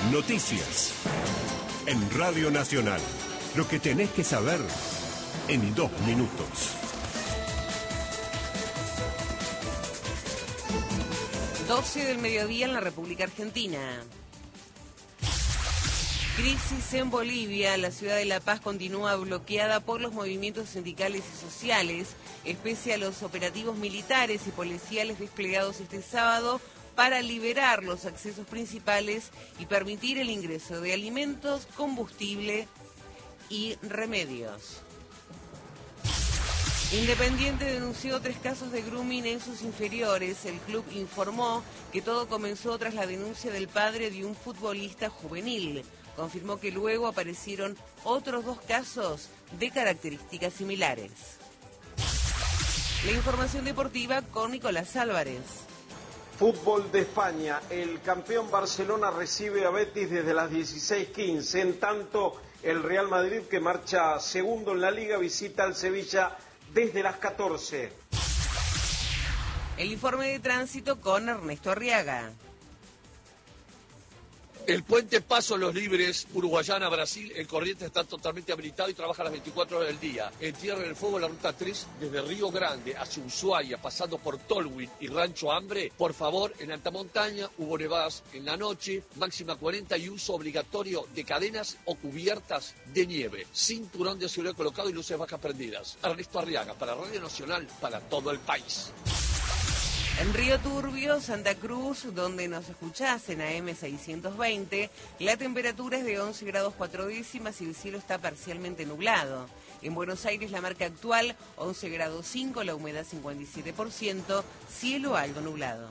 Noticias. En Radio Nacional. Lo que tenés que saber en 2 minutos. 12 del mediodía en la República Argentina. Crisis en Bolivia. La ciudad de La Paz continúa bloqueada por los movimientos sindicales y sociales, pese a los operativos militares y policiales desplegados este sábado para liberar los accesos principales y permitir el ingreso de alimentos, combustible y remedios. Independiente denunció 3 casos de grooming en sus inferiores. El club informó que todo comenzó tras la denuncia del padre de un futbolista juvenil. Confirmó que luego aparecieron otros 2 casos de características similares. La información deportiva con Nicolás Álvarez. Fútbol de España. El campeón Barcelona recibe a Betis desde las 16:15. En tanto, el Real Madrid, que marcha segundo en la Liga, visita al Sevilla desde las 14. El informe de tránsito con Ernesto Arriaga. El puente Paso Los Libres, Uruguayana, Brasil, en Corrientes está totalmente habilitado y trabaja las 24 horas del día. En Tierra del Fuego, la ruta 3, desde Río Grande hacia Ushuaia, pasando por Tolwyn y Rancho Hambre. Por favor, en alta montaña hubo nevadas en la noche, máxima 40 y uso obligatorio de cadenas o cubiertas de nieve. Cinturón de seguridad colocado y luces bajas prendidas. Ernesto Arriaga, para Radio Nacional, para todo el país. En Río Turbio, Santa Cruz, donde nos escuchás en AM 620, la temperatura es de 11 grados 4 décimas y el cielo está parcialmente nublado. En Buenos Aires, la marca actual, 11 grados 5, la humedad 57%, cielo algo nublado.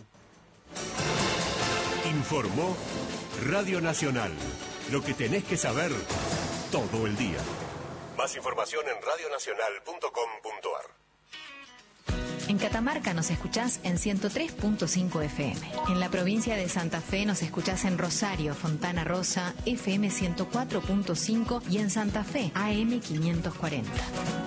Informó Radio Nacional. Lo que tenés que saber todo el día. Más información en radionacional.com.ar. En Catamarca nos escuchás en 103.5 FM. En la provincia de Santa Fe nos escuchás en Rosario, Fontana Rosa, FM 104.5 y en Santa Fe, AM 540.